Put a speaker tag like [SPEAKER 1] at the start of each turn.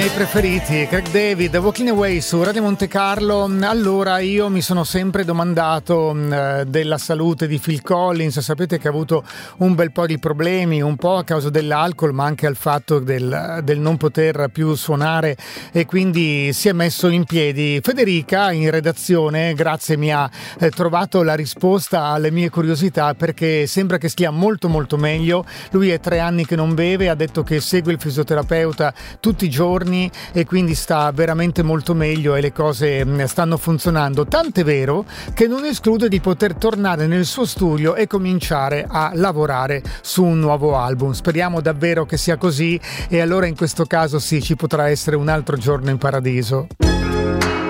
[SPEAKER 1] miei preferiti, Craig David, Walking Away su Radio Monte Carlo. Allora, io mi sono sempre domandato della salute di Phil Collins. Sapete che ha avuto un bel po' di problemi, un po' a causa dell'alcol, ma anche al fatto del non poter più suonare, e quindi si è messo in piedi. Federica in redazione, grazie, mi ha trovato la risposta alle mie curiosità, perché sembra che stia molto molto meglio. Lui è 3 anni che non beve, ha detto che segue il fisioterapeuta tutti i giorni e quindi sta veramente molto meglio e le cose stanno funzionando, tant'è vero che non esclude di poter tornare nel suo studio e cominciare a lavorare su un nuovo album. Speriamo davvero che sia così, e allora in questo caso sì, ci potrà essere un altro giorno in paradiso.